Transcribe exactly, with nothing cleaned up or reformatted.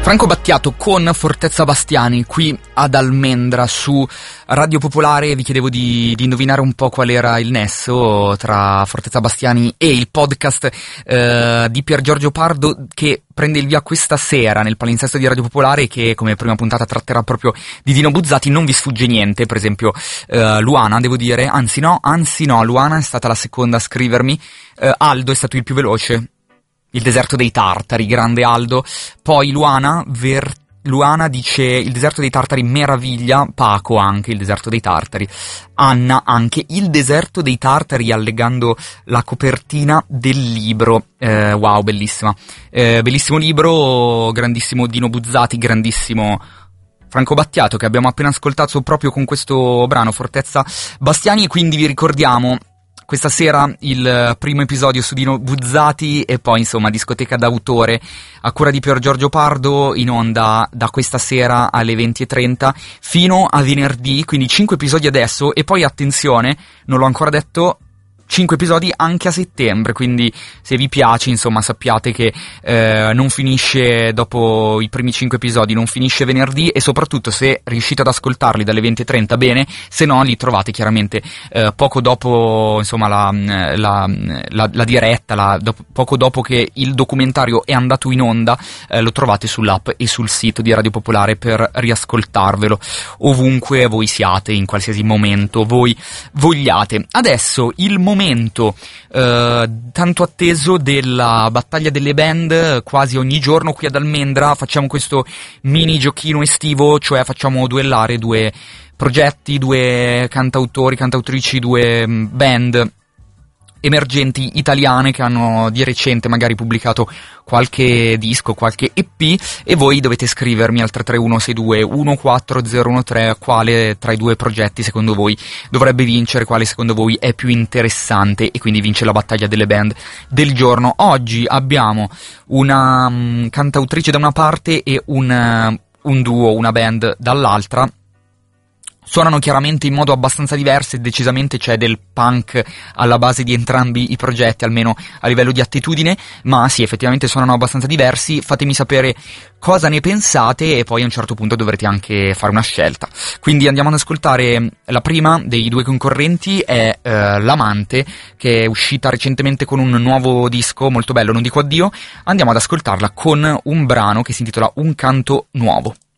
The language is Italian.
Franco Battiato con Fortezza Bastiani qui ad Almendra su Radio Popolare. Vi chiedevo di, di indovinare un po' qual era il nesso tra Fortezza Bastiani e il podcast eh, di Pier Giorgio Pardo, che prende il via questa sera nel palinsesto di Radio Popolare, che come prima puntata tratterà proprio di Dino Buzzati. Non vi sfugge niente, per esempio eh, Luana, devo dire, anzi no, anzi no, Luana è stata la seconda a scrivermi, eh, Aldo è stato il più veloce. Il deserto dei Tartari, grande Aldo. Poi Luana, ver... Luana dice il deserto dei Tartari meraviglia, Paco anche il deserto dei Tartari, Anna anche il deserto dei Tartari, allegando la copertina del libro. Eh, wow, bellissima. Eh, bellissimo libro, grandissimo Dino Buzzati, grandissimo Franco Battiato, che abbiamo appena ascoltato proprio con questo brano Fortezza Bastiani. E quindi vi ricordiamo questa sera il primo episodio su Dino Buzzati e poi insomma discoteca d'autore a cura di Pier Giorgio Pardo, in onda da questa sera alle venti e trenta fino a venerdì, quindi cinque episodi adesso e poi attenzione, non l'ho ancora detto, cinque episodi anche a settembre, quindi se vi piace insomma sappiate che eh, non finisce dopo i primi cinque episodi, non finisce venerdì, e soprattutto se riuscite ad ascoltarli dalle venti e trenta bene, se no li trovate chiaramente eh, poco dopo insomma la, la, la, la diretta, la, dopo, poco dopo che il documentario è andato in onda, eh, lo trovate sull'app e sul sito di Radio Popolare per riascoltarvelo ovunque voi siate, in qualsiasi momento voi vogliate. Adesso il momento momento eh, tanto atteso della battaglia delle band. Quasi ogni giorno qui ad Almendra facciamo questo mini giochino estivo, cioè facciamo duellare due progetti, due cantautori, cantautrici, due band emergenti italiane che hanno di recente magari pubblicato qualche disco, qualche E P, e voi dovete scrivermi al tre tre uno sei due uno quattro zero uno tre quale tra i due progetti secondo voi dovrebbe vincere, quale secondo voi è più interessante, e quindi vince la battaglia delle band del giorno. Oggi abbiamo una um, cantautrice da una parte e un, uh, un duo, una band dall'altra. Suonano chiaramente in modo abbastanza diverso e decisamente c'è del punk alla base di entrambi i progetti, almeno a livello di attitudine, ma sì, effettivamente suonano abbastanza diversi. Fatemi sapere cosa ne pensate e poi a un certo punto dovrete anche fare una scelta. Quindi andiamo ad ascoltare la prima dei due concorrenti, è eh, L'Amante, che è uscita recentemente con un nuovo disco molto bello, non dico addio. Andiamo ad ascoltarla con un brano che si intitola Un canto nuovo.